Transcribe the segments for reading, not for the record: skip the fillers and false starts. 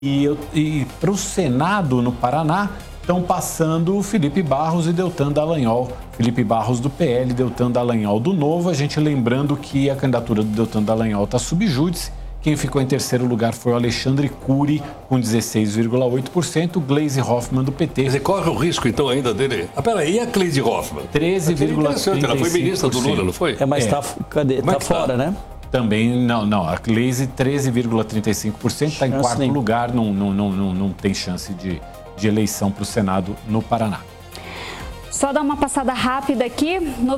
E para o Senado, no Paraná, estão passando o Felipe Barros e Deltan Dallagnol. Felipe Barros do PL, Deltan Dallagnol do Novo. A gente lembrando que a candidatura do Deltan Dallagnol está sob júdice. Quem ficou em terceiro lugar foi o Alexandre Cury, com 16,8%, Gleisi Hoffmann do PT. Você corre o risco, então, ainda dele... peraí, e a Gleisi Hoffmann? 13,35%. Ela foi ministra do Lula, não foi? Mas está fora, né? Também, não. A Gleisi, 13,35%, está em quarto lugar, não tem chance de eleição para o Senado no Paraná. Só dar uma passada rápida aqui,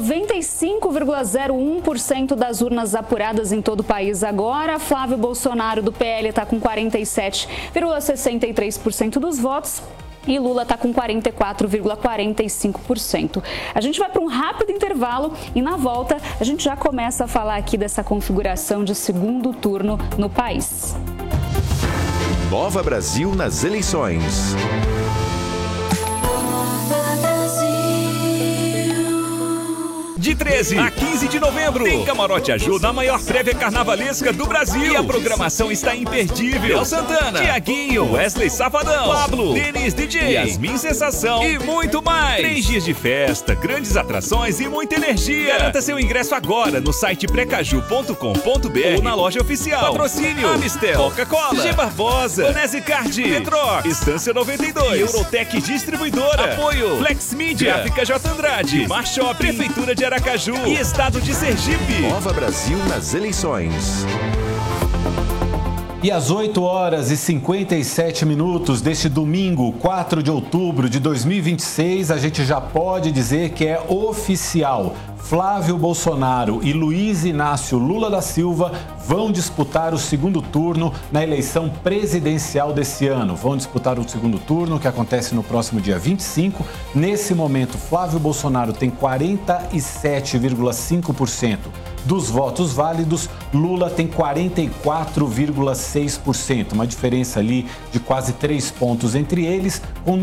95,01% das urnas apuradas em todo o país agora. Flávio Bolsonaro do PL está com 47,63% dos votos. E Lula está com 44,45%. A gente vai para um rápido intervalo e na volta a gente já começa a falar aqui dessa configuração de segundo turno no país. Nova Brasil nas eleições. De 13 a 15 de novembro, tem Camarote Aju na maior prévia carnavalesca do Brasil. E a programação está imperdível. Léo Santana, Tiaguinho, Wesley Safadão, Pablo, Denis DJ, Yasmin Sensação e muito mais. 3 dias de festa, grandes atrações e muita energia. Garanta seu ingresso agora no site precaju.com.br ou na loja oficial. Patrocínio Amistel, Coca-Cola, G Barbosa, Onese Card, Petrox, Estância 92, Eurotec Distribuidora, Apoio, Flex Media, Gráfica J. Andrade, Marshop, Prefeitura de Aracaju e Estado de Sergipe. Nova Brasil nas eleições. E às 8h57 deste domingo, 4 de outubro de 2026, a gente já pode dizer que é oficial. Flávio Bolsonaro e Luiz Inácio Lula da Silva vão disputar o segundo turno na eleição presidencial desse ano. Vão disputar o segundo turno, que acontece no próximo dia 25. Nesse momento, Flávio Bolsonaro tem 47,5% dos votos válidos, Lula tem 44,6%, uma diferença ali de quase 3 pontos entre eles, com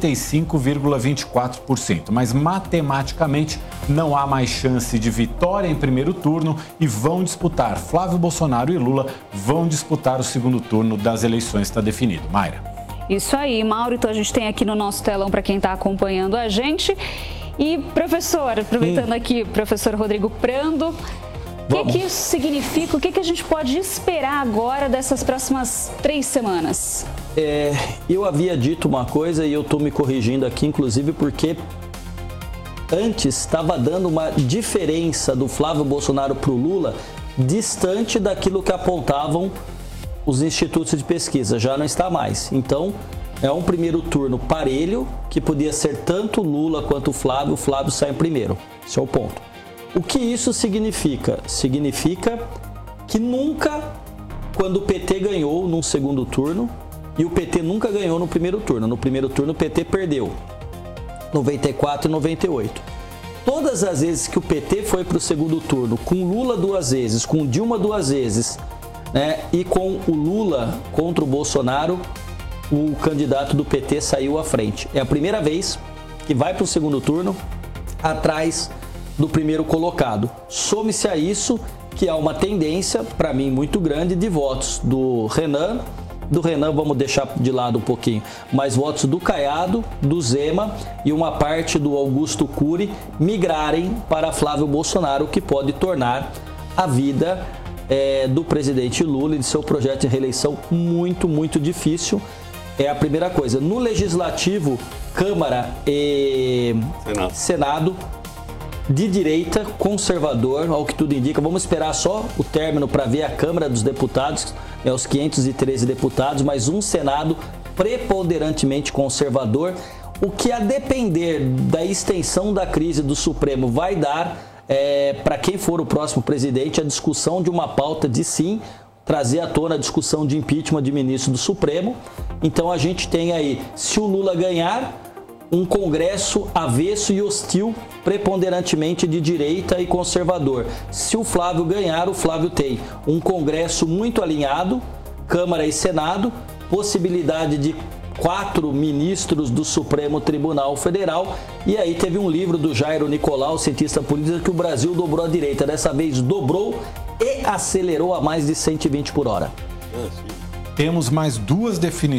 95,24%. Mas matematicamente não há mais chance de vitória em primeiro turno e vão disputar, Flávio Bolsonaro e Lula vão disputar o segundo turno das eleições, está definido. Mayra. Isso aí, Mauro, então a gente tem aqui no nosso telão para quem está acompanhando a gente. E professor, aproveitando aqui, professor Rodrigo Prando, o que isso significa? O que a gente pode esperar agora dessas próximas 3 semanas? Eu havia dito uma coisa e eu estou me corrigindo aqui, inclusive porque antes estava dando uma diferença do Flávio Bolsonaro para o Lula distante daquilo que apontavam os institutos de pesquisa. Já não está mais. Então, é um primeiro turno parelho, que podia ser tanto Lula quanto o Flávio sai em primeiro. Esse é o ponto. O que isso significa? Significa que nunca, quando o PT ganhou num segundo turno, e o PT nunca ganhou no primeiro turno. No primeiro turno o PT perdeu, 94 e 98. Todas as vezes que o PT foi para o segundo turno, com Lula 2 vezes, com Dilma 2 vezes, né, e com o Lula contra o Bolsonaro, o candidato do PT saiu à frente. É a primeira vez que vai para o segundo turno atrás do primeiro colocado. Some-se a isso que há uma tendência, para mim, muito grande de votos do Renan. Do Renan vamos deixar de lado um pouquinho, mas votos do Caiado, do Zema e uma parte do Augusto Cury migrarem para Flávio Bolsonaro, o que pode tornar a vida do presidente Lula e de seu projeto de reeleição muito, muito difícil. É a primeira coisa. No Legislativo, Câmara e Senado, de direita, conservador, ao que tudo indica. Vamos esperar só o término para ver a Câmara dos Deputados, os 513 deputados, mas um Senado preponderantemente conservador. O que, a depender da extensão da crise do Supremo, vai dar para quem for o próximo presidente a discussão de uma pauta de sim trazer à tona a discussão de impeachment de ministro do Supremo. Então a gente tem aí, se o Lula ganhar, um Congresso avesso e hostil, preponderantemente de direita e conservador. Se o Flávio ganhar, o Flávio tem um Congresso muito alinhado, Câmara e Senado, possibilidade de 4 ministros do Supremo Tribunal Federal. E aí teve um livro do Jairo Nicolau, cientista político, que o Brasil dobrou a direita. Dessa vez dobrou e acelerou a mais de 120 por hora. temos mais duas definições